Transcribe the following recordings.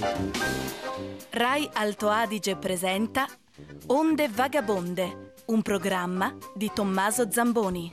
Rai Alto Adige presenta Onde Vagabonde, un programma di Tommaso Zamboni.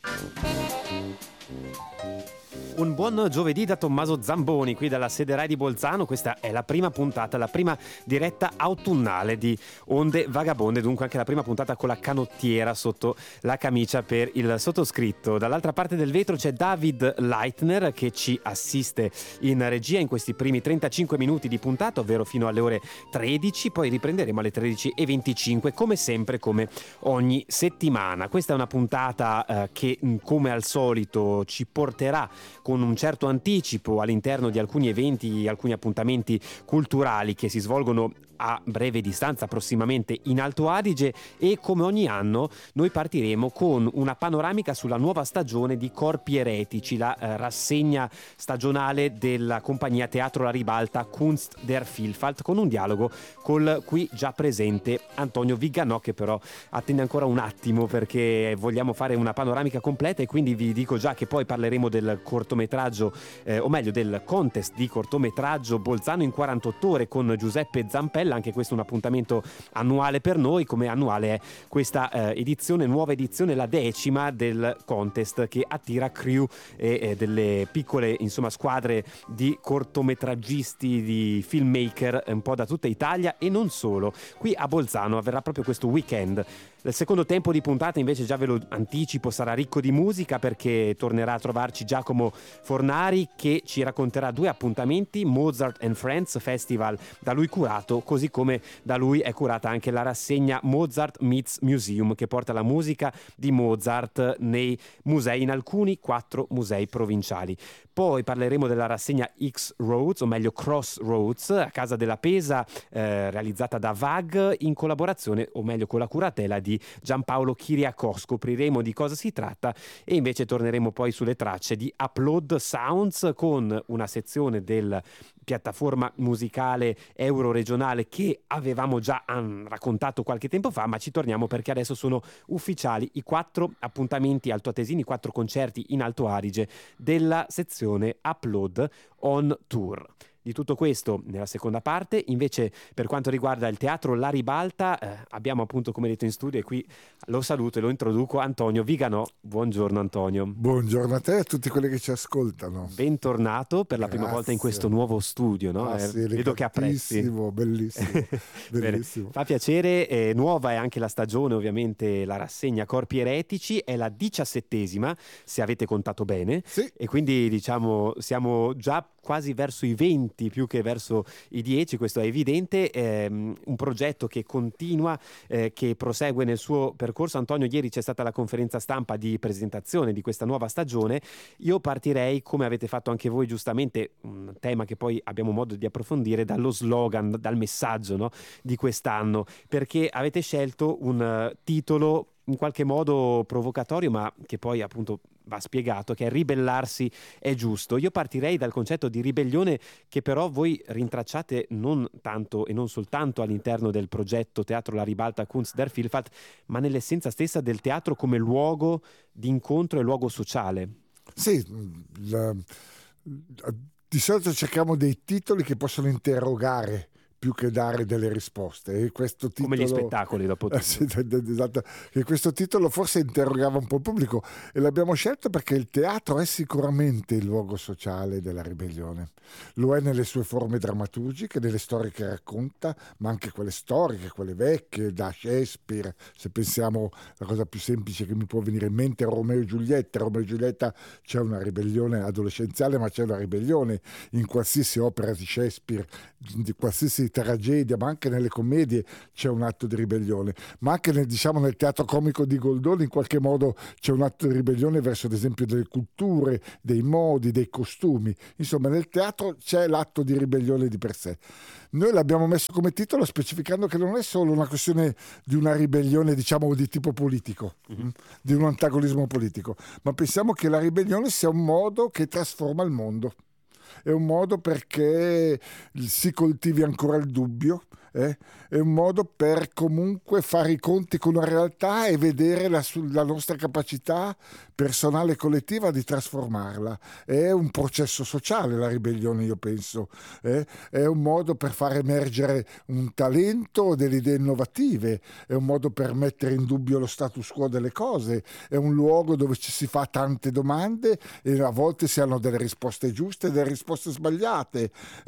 Un buon giovedì da Tommaso Zamboni, qui dalla sede Rai di Bolzano. Questa è la prima puntata, la prima diretta autunnale di Onde Vagabonde, dunque anche la prima puntata con la canottiera sotto la camicia per il sottoscritto. Dall'altra parte del vetro c'è David Leitner che ci assiste in regia in questi primi 35 minuti di puntata, ovvero fino alle ore 13, poi riprenderemo alle 13:25 come sempre, come ogni settimana. Questa è una puntata che come al solito ci porterà con un certo anticipo all'interno di alcuni eventi, alcuni appuntamenti culturali che si svolgono a breve distanza, prossimamente in Alto Adige, e come ogni anno noi partiremo con una panoramica sulla nuova stagione di Corpi Eretici, la rassegna stagionale della compagnia Teatro La Ribalta Kunst der Vielfalt, con un dialogo col qui già presente Antonio Viganò, che però attende ancora un attimo perché vogliamo fare una panoramica completa, e quindi vi dico già che poi parleremo del cortometraggio, o meglio del contest di cortometraggio Bolzano in 48 ore con Giuseppe Zampella. Anche questo è un appuntamento annuale per noi, come annuale è questa nuova edizione, la 10ª del contest, che attira crew e delle piccole squadre di cortometraggisti, di filmmaker un po' da tutta Italia e non solo. Qui a Bolzano avverrà proprio questo weekend. Il secondo tempo di puntata invece, già ve lo anticipo, sarà ricco di musica, perché tornerà a trovarci Giacomo Fornari, che ci racconterà 2 appuntamenti: Mozart and Friends Festival, da lui curato, così come da lui è curata anche la rassegna Mozart Meets Museum, che porta la musica di Mozart nei musei, in alcuni 4 musei provinciali. Poi parleremo della rassegna X-Roads, o meglio Crossroads, a Casa della Pesa, realizzata da VAG in collaborazione, o meglio con la curatela di Giampaolo Chiriacò. Scopriremo di cosa si tratta e invece torneremo poi sulle tracce di Upload Sounds, con una sezione del piattaforma musicale euroregionale che avevamo già raccontato qualche tempo fa, ma ci torniamo perché adesso sono ufficiali i 4 appuntamenti altoatesini, 4 concerti in Alto Adige della sezione Upload on Tour. Di tutto questo nella seconda parte. Invece, per quanto riguarda il Teatro La Ribalta, abbiamo appunto, come detto, in studio, e qui lo saluto e lo introduco, Antonio Viganò. Buongiorno Antonio. Buongiorno a te e a tutti quelli che ci ascoltano. Bentornato per la prima volta in questo nuovo studio, no? Sì, vedo che apprezzi. Bellissimo. Bellissimo. Fa piacere. Nuova è anche la stagione, ovviamente, la rassegna Corpi Eretici, è la 17ª, se avete contato bene. Sì. E quindi diciamo siamo già quasi verso i 20 più che verso i 10, questo è evidente. Un progetto che continua, che prosegue nel suo percorso. Antonio, ieri c'è stata la conferenza stampa di presentazione di questa nuova stagione. Io partirei, come avete fatto anche voi giustamente, un tema che poi abbiamo modo di approfondire, dallo slogan, dal messaggio, no, di quest'anno, perché avete scelto un titolo in qualche modo provocatorio, ma che poi appunto va spiegato, che è Ribellarsi è giusto. Io partirei dal concetto di ribellione, che però voi rintracciate non tanto e non soltanto all'interno del progetto Teatro La Ribalta Kunst der Vielfalt, ma nell'essenza stessa del teatro come luogo di incontro e luogo sociale. Sì, di solito cerchiamo dei titoli che possono interrogare più che dare delle risposte, e questo titolo, come gli spettacoli dopo tutto. Esatto, che questo titolo forse interrogava un po' il pubblico, e l'abbiamo scelto perché il teatro è sicuramente il luogo sociale della ribellione. Lo è nelle sue forme drammaturgiche, nelle storie che racconta, ma anche quelle storiche, quelle vecchie, da Shakespeare. Se pensiamo, la cosa più semplice che mi può venire in mente è Romeo e Giulietta. Romeo e Giulietta, c'è una ribellione adolescenziale, ma c'è una ribellione in qualsiasi opera di Shakespeare, di qualsiasi tragedia, ma anche nelle commedie c'è un atto di ribellione, ma anche nel teatro comico di Goldoni in qualche modo c'è un atto di ribellione verso, ad esempio, delle culture, dei modi, dei costumi. Insomma, nel teatro c'è l'atto di ribellione di per sé. Noi l'abbiamo messo come titolo specificando che non è solo una questione di una ribellione, diciamo, di tipo politico, di un antagonismo politico, ma pensiamo che la ribellione sia un modo che trasforma il mondo. È un modo perché si coltivi ancora il dubbio, È un modo per comunque fare i conti con una realtà e vedere la nostra capacità personale e collettiva di trasformarla. È un processo sociale la ribellione, io penso. È un modo per far emergere un talento, delle idee innovative, è un modo per mettere in dubbio lo status quo delle cose, è un luogo dove ci si fa tante domande e a volte si hanno delle risposte giuste e delle risposte sbagliate.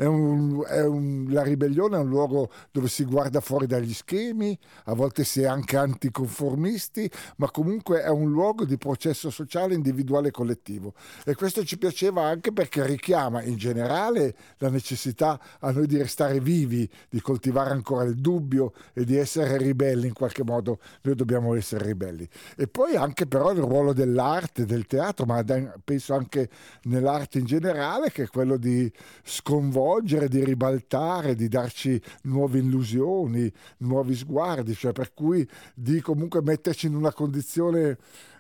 La ribellione è un luogo dove si guarda fuori dagli schemi, a volte si è anche anticonformisti, ma comunque è un luogo di processo sociale, individuale e collettivo. E questo ci piaceva anche perché richiama in generale la necessità a noi di restare vivi, di coltivare ancora il dubbio e di essere ribelli in qualche modo. Noi dobbiamo essere ribelli. E poi anche però il ruolo dell'arte, del teatro, ma penso anche nell'arte in generale, che è quello di sconvolgere, di ribaltare, di darci nuove illusioni, nuovi sguardi, cioè per cui di comunque metterci in una condizione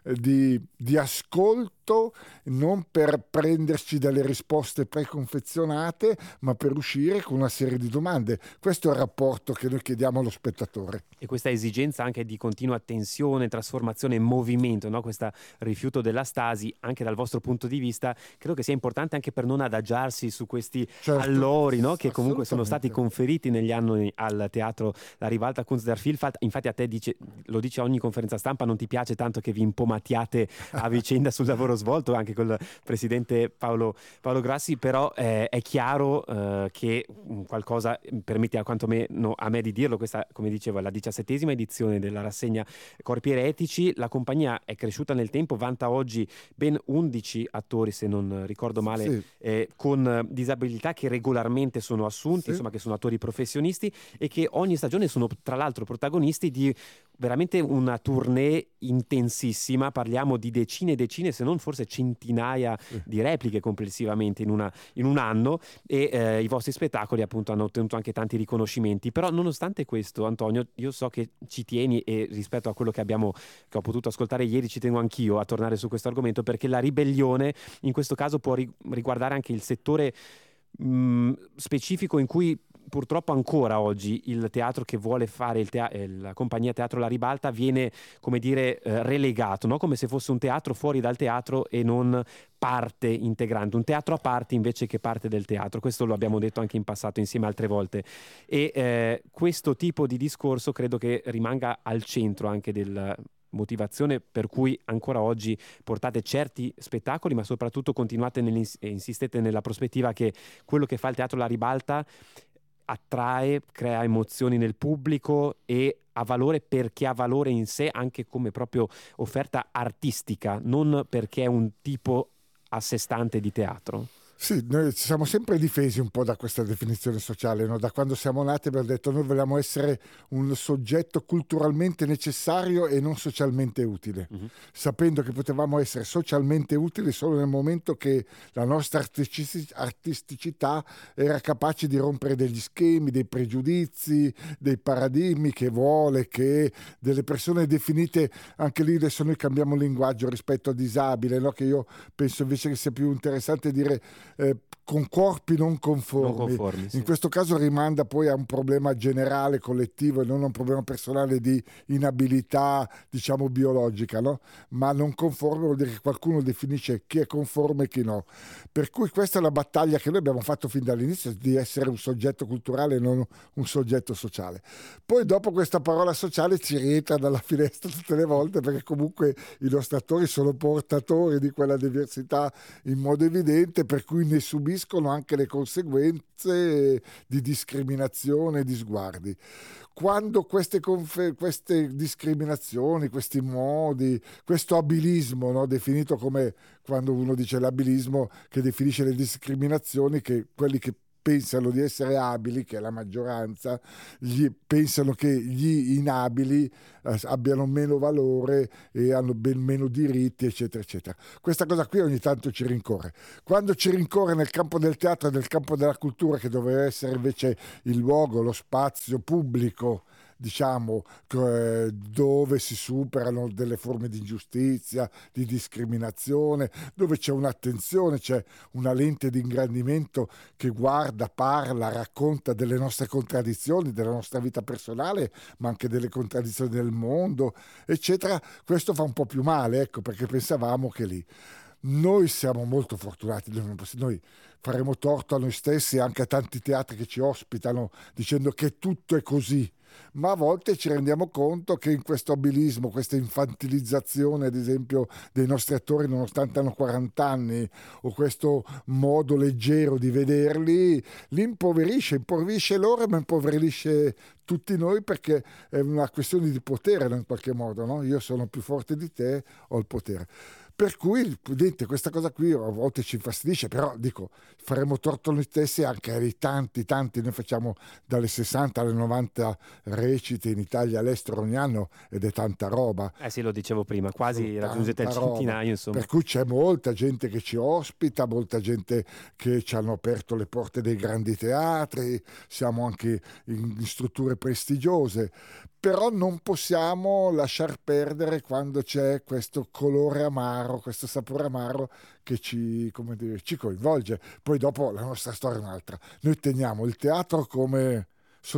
di ascolto, non per prenderci delle risposte preconfezionate, ma per uscire con una serie di domande. Questo è il rapporto che noi chiediamo allo spettatore. E questa esigenza anche di continua tensione, trasformazione e movimento, no? Questo rifiuto della stasi, anche dal vostro punto di vista, credo che sia importante anche per non adagiarsi su questi allori, no? Che comunque sono stati conferiti negli anni al teatro La Ribalta Kunst der Vielfalt. Infatti a te lo dice ogni conferenza stampa, non ti piace tanto che vi impomatiate a vicenda sul lavoro svolto anche col presidente Paolo Grassi, però è chiaro che qualcosa permette quantomeno a me di dirlo. Questa, come dicevo, è la 17ª edizione della rassegna Corpi Eretici. La compagnia è cresciuta nel tempo, vanta oggi ben 11 attori, se non ricordo male, sì, con disabilità che regolarmente sono assunti, sì, insomma, che sono attori professionisti e che ogni stagione sono tra l'altro protagonisti di veramente una tournée intensissima. Parliamo di decine e decine, se non forse centinaia di repliche complessivamente in un anno, e i vostri spettacoli appunto hanno ottenuto anche tanti riconoscimenti. Però nonostante questo, Antonio, io so che ci tieni, e rispetto a quello che ho potuto ascoltare ieri ci tengo anch'io a tornare su questo argomento, perché la ribellione in questo caso può riguardare anche il settore specifico in cui purtroppo ancora oggi il teatro che vuole fare la compagnia Teatro La Ribalta viene, come dire, relegato, no? Come se fosse un teatro fuori dal teatro e non parte integrante, un teatro a parte invece che parte del teatro. Questo lo abbiamo detto anche in passato insieme altre volte, e questo tipo di discorso credo che rimanga al centro anche del motivazione per cui ancora oggi portate certi spettacoli, ma soprattutto continuate e insistete nella prospettiva che quello che fa il Teatro La Ribalta attrae, crea emozioni nel pubblico e ha valore perché ha valore in sé anche come proprio offerta artistica, non perché è un tipo a sé stante di teatro. Sì, noi ci siamo sempre difesi un po' da questa definizione sociale, no? Da quando siamo nati abbiamo detto noi vogliamo essere un soggetto culturalmente necessario e non socialmente utile, sapendo che potevamo essere socialmente utili solo nel momento che la nostra artisticità era capace di rompere degli schemi, dei pregiudizi, dei paradigmi che vuole, che delle persone definite, anche lì adesso noi cambiamo linguaggio rispetto a disabile, no? Che io penso invece che sia più interessante dire con corpi non conformi, sì. In questo caso rimanda poi a un problema generale, collettivo, e non a un problema personale di inabilità, diciamo, biologica, no? Ma non conforme vuol dire che qualcuno definisce chi è conforme e chi no. Per cui questa è la battaglia che noi abbiamo fatto fin dall'inizio, di essere un soggetto culturale e non un soggetto sociale. Poi dopo questa parola sociale ci rientra dalla finestra tutte le volte, perché comunque i nostri attori sono portatori di quella diversità in modo evidente, per cui ne subiscono anche le conseguenze di discriminazione e di sguardi. Quando queste discriminazioni, questi modi, questo abilismo, no? Definito come, quando uno dice l'abilismo, che definisce le discriminazioni, che quelli che pensano di essere abili, che è la maggioranza, pensano che gli inabili abbiano meno valore e hanno ben meno diritti, eccetera, eccetera. Questa cosa qui ogni tanto ci rincorre. Quando ci rincorre nel campo del teatro e nel campo della cultura, che doveva essere invece il luogo, lo spazio pubblico diciamo, dove si superano delle forme di ingiustizia, di discriminazione, dove c'è un'attenzione, c'è una lente di ingrandimento che guarda, parla, racconta delle nostre contraddizioni, della nostra vita personale, ma anche delle contraddizioni del mondo, eccetera. Questo fa un po' più male, ecco, perché pensavamo che lì. Noi siamo molto fortunati, noi faremo torto a noi stessi e anche a tanti teatri che ci ospitano dicendo che tutto è così, ma a volte ci rendiamo conto che in questo abilismo, questa infantilizzazione ad esempio dei nostri attori nonostante hanno 40 anni, o questo modo leggero di vederli, li impoverisce loro ma impoverisce tutti noi, perché è una questione di potere, in qualche modo, no? Io sono più forte di te, ho il potere. Per cui, vedete, questa cosa qui a volte ci infastidisce, però dico, faremo torto noi stessi anche ai tanti, noi facciamo dalle 60 alle 90 recite in Italia, all'estero ogni anno, ed è tanta roba. Sì, lo dicevo prima, quasi raggiungete il centinaio, insomma. Per cui c'è molta gente che ci ospita, molta gente che ci hanno aperto le porte dei grandi teatri, siamo anche in strutture prestigiose, però non possiamo lasciar perdere quando c'è questo colore amaro, questo sapore amaro che ci coinvolge. Poi dopo la nostra storia è un'altra. Noi teniamo il teatro come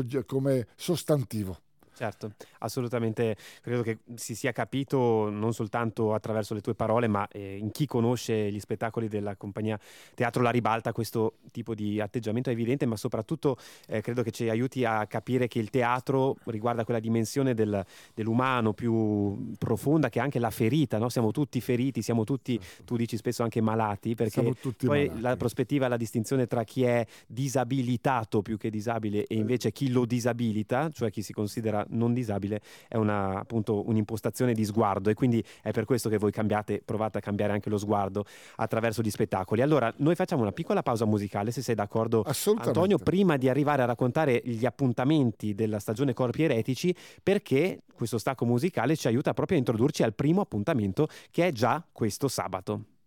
sostantivo. Certo, assolutamente, credo che si sia capito non soltanto attraverso le tue parole, ma in chi conosce gli spettacoli della compagnia Teatro La Ribalta questo tipo di atteggiamento è evidente, ma soprattutto credo che ci aiuti a capire che il teatro riguarda quella dimensione dell'umano più profonda, che è anche la ferita, no? Siamo tutti feriti, siamo tutti, tu dici spesso anche malati, perché poi malati. La prospettiva, la distinzione tra chi è disabilitato più che disabile e invece chi lo disabilita, cioè chi si considera non disabile, è appunto un'impostazione di sguardo, e quindi è per questo che voi provate a cambiare anche lo sguardo attraverso gli spettacoli. Allora noi facciamo una piccola pausa musicale, se sei d'accordo Antonio, prima di arrivare a raccontare gli appuntamenti della stagione Corpi Eretici, perché questo stacco musicale ci aiuta proprio a introdurci al primo appuntamento, che è già questo sabato.